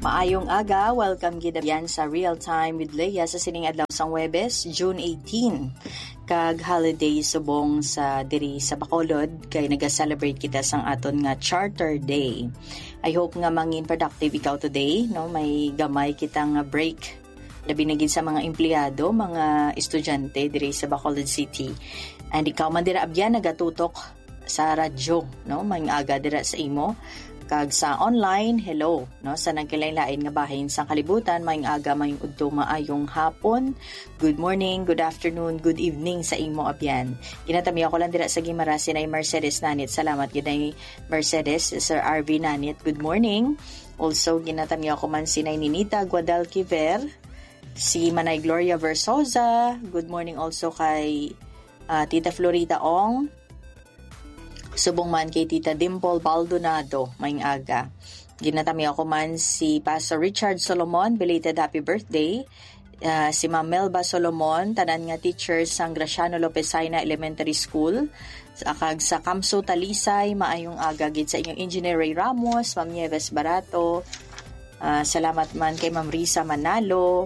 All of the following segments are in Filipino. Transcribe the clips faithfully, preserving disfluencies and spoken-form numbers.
Maayong aga, welcome gid yan sa Real Time with Leia sa sining adlaw sang Huwebes, June eighteenth. Kag holiday subong sa diri sa Bacolod kay naga-celebrate kita sang aton nga Charter Day. I hope nga mangin productive ikaw today, no? May gamay kitang break. Labi na gid sa mga empleyado, mga estudyante diri sa Bacolod City. And ikaw man dira abyan nagatutok sa radyo, no? May aga dira sa imo. Kag sa online, hello, no? Sa nagkilain-lain nga bahin sa kalibutan, mayong aga, mayong udto, maayong hapon, good morning, good afternoon, good evening sa imo abyan. Kinatami ako lang dira sa Gimara, sinay Mercedes Nanit. Salamat ginay Mercedes, Sir R V Nanit, good morning. Also, ginatami ako man sinay Ninita Guadalquiver, si Manay Gloria Versosa, good morning also kay uh, Tita Florita Ong, subong man kay Tita Dimple Baldonado, maying aga. Ginatami ako man si Pastor Richard Solomon, belated happy birthday. Uh, si Ma'am Melba Solomon, tanan nga teacher sang Graciano Lopezina Elementary School. Akag sa Kamso Talisay, maayong aga gid sa inyong Engineer Ray Ramos, Ma'am Nieves Barato. Uh, salamat man kay Ma'am Risa Manalo.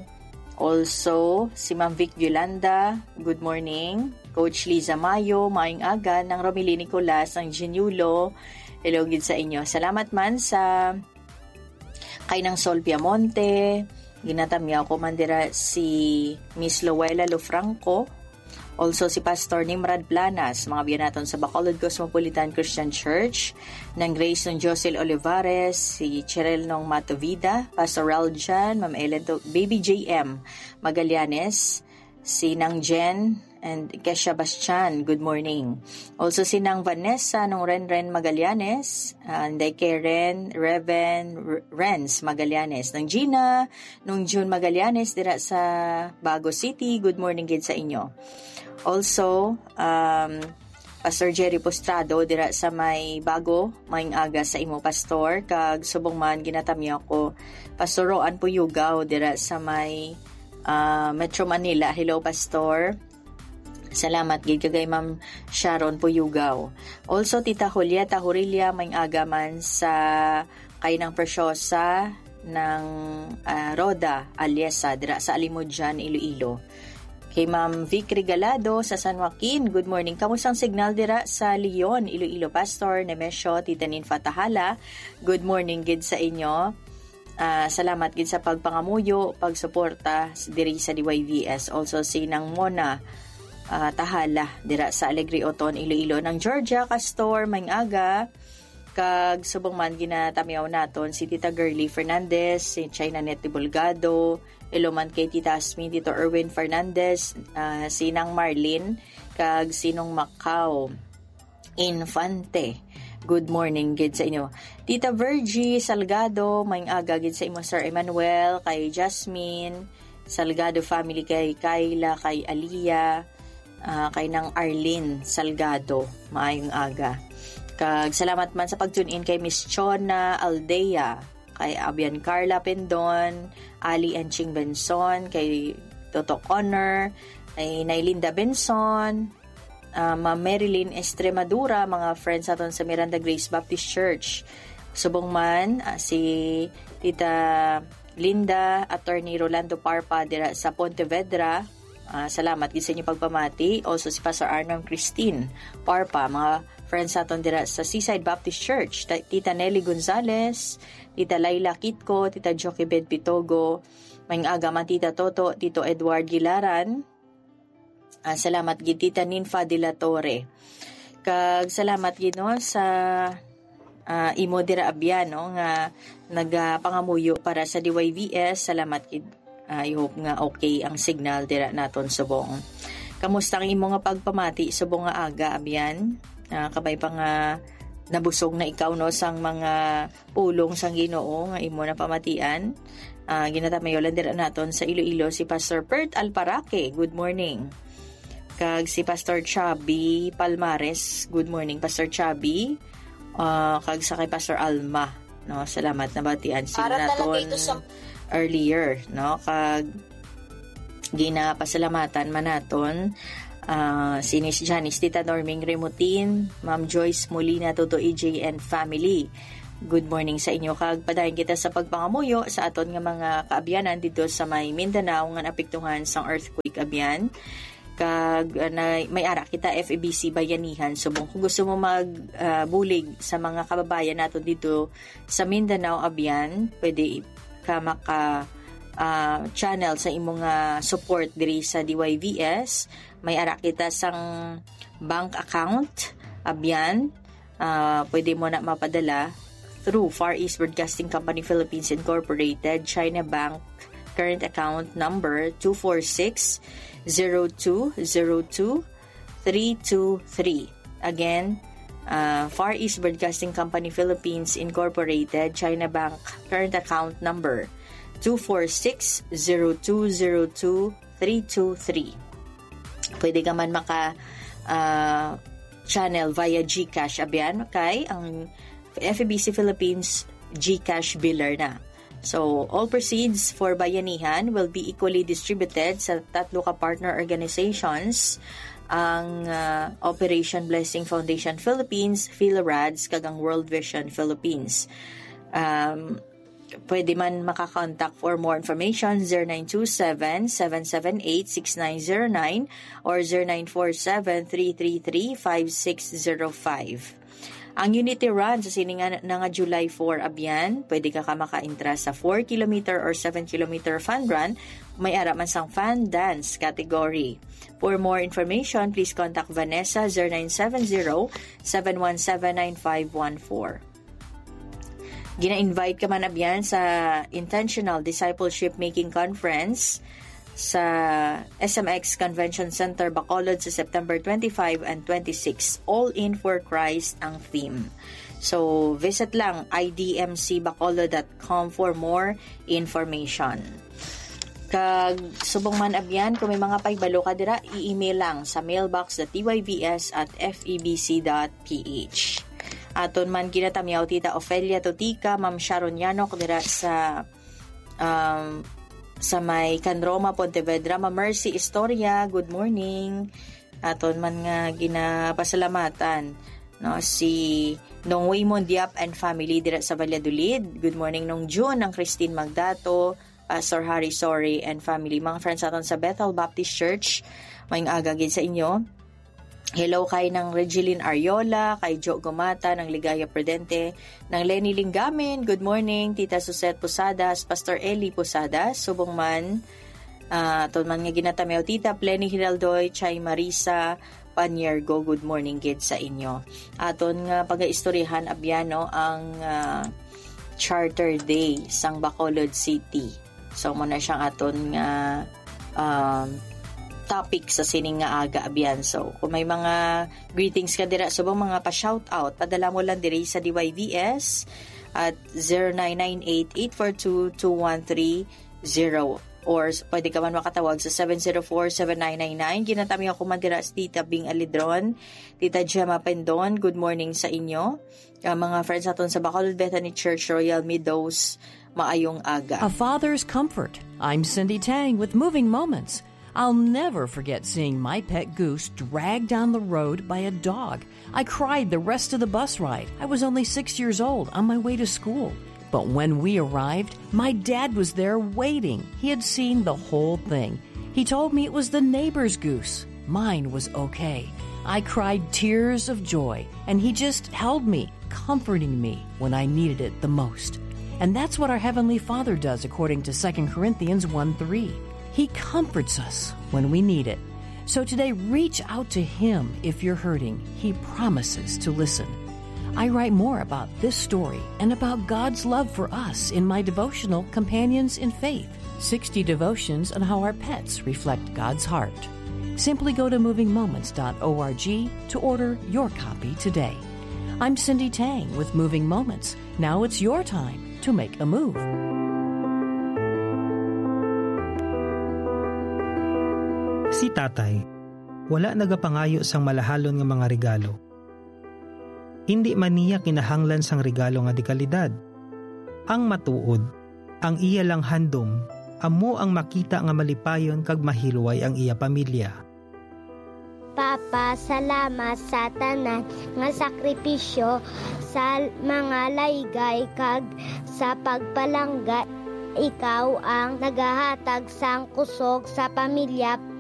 Also, si Ma'am Vic Yolanda, good morning. Coach Liza Mayo, maayong aga, ng Romili Nicolas, ng Genulo, hello gid sa inyo. Salamat man sa kay ng Sol Piamonte, ginatami ako man dira si Miss Luella Lufranco, also si Pastor Nimrod Planas, mga biyan naton sa Bacolod Cosmopolitan Christian Church, ng Grace ng Josel Olivares, si Cheryl ng Matovida, Pastor Raljan, Ma'am Ellen, Baby J M Magallanes, si Nang Jen, and Kesha Bastian, good morning. Also si Nang Vanessa nung Renren Magallanes, and uh, Karen, Reven, Renz Magallanes, nang Gina, nung June Magallanes dira sa Bago City, good morning gid sa inyo. Also, um, Pastor Jerry Postrado dira sa may Bago, maying aga sa imo pastor, kag subong man ginatami ako Pastor Roan Puyugaw dira sa may uh, Metro Manila, hello pastor. Salamat gid kay Ma'am Sharon Puyugaw. Also Tita Julieta Hurilia, may agaman sa kay ng Presyosa ng uh, Roda Aliesa dira sa Alimudjan, Iloilo. Kay Ma'am Vic Regalado sa San Joaquin, good morning. Kamusang signal dira sa Leon, Iloilo, Pastor Nemesio Tita Ninfa Tahala, good morning gid sa inyo. Uh, salamat gid sa pagpangamuyo, pagsuporta diri sa D Y V S. Also si Nang Mona Uh, Tahala dira sa Alegre Oton, Iloilo, ng Georgia Castor, mayng aga, kag subong man ginatamiaw naton si Tita Girly Fernandez, si China Net Bulgado, hello man kay Tita Asmi, Tito Erwin Fernandez, uh, si Nang Marlin, kag sinong Macau Infante, good morning gid sa inyo. Tita Virgie Salgado, mayng aga gid sa imo Sir Emmanuel, kay Jasmine Salgado family, kay Kayla, kay Aliyah, Uh, kay ng Arlene Salgado, maayong aga. Kag salamat man sa pag-tune in kay Miss Chona Aldea, kay Abian Carla Pendon, Ali and Ching Benson, kay Toto Connor, kay Nailinda Benson, uh, Ma Marilyn Estremadura, mga friends naton sa Miranda Grace Baptist Church. Subong man uh, si Tita Linda, Attorney Rolando Parpa dira sa Pontevedra. Uh, salamat gid sa inyo pagpamati. Also si Pastor Arnon Christine Parpa, mga friends naton dira sa Seaside Baptist Church. Tita Nelly Gonzales, Tita Laila Kitko, Tita Joquebed Pitogo, mayng aga man Tita Toto, Tito Edward Gilaran. Uh, salamat gid Tita Ninfa de la Torre. Kag salamat gid no sa uh, imo dira abyan no nga nagapangamuyo para sa D Y V S. Salamat gid. Uh, I hope nga okay ang signal dira naton subong. Kamusta ang imo nga pagpamati subong nga aga abyan? Uh, kabay pa nga nabusog na ikaw no sang mga pulong sang Ginoo nga imo na pamatian. Uh, ginatamayolan dira naton sa Iloilo si Pastor Pert Alparaque, good morning. Kag si Pastor Chubby Palmares, good morning Pastor Chubby. Uh, kag sa kay Pastor Alma, no, salamat na batian sila naton sa earlier, no, kag ginapasalamatan man naton uh, si Miss Janice, Tita Norming Remutin, Ma'am Joyce Molina, Toto E J and family. Good morning sa inyo. Kag padayon kita sa pagpangamuyo sa aton nga mga kaabyanan dito sa may Mindanao nga napektuhan sang earthquake abyan. Kag uh, na, may ara kita F E B C Bayanihan. Subong kung gusto mo magbulig uh, sa mga kababayan nato dito sa Mindanao abyan, pwede ka maka uh, channel sa imong uh, support diri sa D Y V S. May ara kita sang bank account abyan. Uh, pwede mo na mapadala through Far East Broadcasting Company Philippines Incorporated, China Bank, current account number two four six zero two zero two three two three. Again, uh, Far East Broadcasting Company Philippines Incorporated, China Bank, current account number two four six zero two zero two three two three. Pwede ka man maka uh, channel via GCash abyan, kay ang F E B C Philippines GCash biller na. So, all proceeds for Bayanihan will be equally distributed sa tatlo ka partner organizations, ang uh, Operation Blessing Foundation Philippines, PhilRads, kagang World Vision Philippines. Um, pwede man makakontakt for more information zero nine two seven, seven seven eight, six nine zero nine or zero nine four seven, three three three, five six zero five. Ang Unity Run sa siningan na nga July four abyan, pwede ka ka maka-intra sa four kilometer or seven kilometer fun run, may ara man sang fun dance category. For more information, please contact Vanessa zero nine seven zero, seven one seven, nine five one four. Gina-invite ka man abyan sa Intentional Discipleship Making Conference sa S M X Convention Center Bacolod sa September twenty-five and twenty-six. All in for Christ ang theme. So, visit lang i d m c bacolod dot com for more information. Kag subong man abyan, kung may mga paibalo ka dira, i-email lang sa mailbox dot d y v s at f e b c dot p h. Aton man ginatamyaw Tita Ofelia Totica, Ma'am Sharon Yanok dira sa um, sa may Canroma, Pontevedra. Ma Mercy Historia, good morning. Aton man nga ginapasalamatan no si Nong Waymond Diap and family dira sa Valladolid. Good morning nung June, ang Christine Magdato, Pastor Harry Sorry and family. Mga friends aton sa Bethel Baptist Church, may agagid sa inyo. Hello kay ng Regeline Ariola, kay Joe Gomata, ng Ligaya Prudente, ng Lenny Lingamin, good morning, Tita Susette Posadas, Pastor Eli Posadas, subong man, uh, ton man nga ginatamew, Tita Plenny Hiraldoy, Chay Marisa, Paniergo, good morning gid sa inyo. Aton nga pag-istoryahan abyano ang uh, Charter Day sang Bacolod City. So mo na siyang aton nga um, topic sa sining nga aga abyan. So, kung may mga greetings ka dira, subong mga pa-shoutout, padala mo lang diri sa D Y V S at zero nine nine eight, eight four two, two one three zero or pwede ka man makatawag sa seven zero four, seven nine nine nine. Ginatami ako man dira sa Tita Bing Alidron, Tita Gemma Pendon, good morning sa inyo. Uh, mga friends natin sa Bacolod Bethany Church, Royal Meadows, maayong aga. A Father's Comfort. I'm Cindy Tang with Moving Moments. I'll never forget seeing my pet goose dragged down the road by a dog. I cried the rest of the bus ride. I was only six years old on my way to school. But when we arrived, my dad was there waiting. He had seen the whole thing. He told me it was the neighbor's goose. Mine was okay. I cried tears of joy, and he just held me, comforting me when I needed it the most. And that's what our Heavenly Father does according to Second Corinthians one three. He comforts us when we need it. So today, reach out to Him if you're hurting. He promises to listen. I write more about this story and about God's love for us in my devotional Companions in Faith, sixty devotions on how our pets reflect God's heart. Simply go to moving moments dot org to order your copy today. I'm Cindy Tang with Moving Moments. Now it's your time to make a move. Si tatay, wala nagapangayo sang malahalon nga mga regalo. Hindi man niya kinahanglan sang regalo nga di kalidad. Ang matuod, ang iya lang handom, amo ang makita nga malipayon kag mahilway ang iya pamilya. Papa, salamat sa tanan nga sakripisyo sa mga laygay kag sa pagpalangga. Ikaw ang nagahatag sang kusog sa pamilya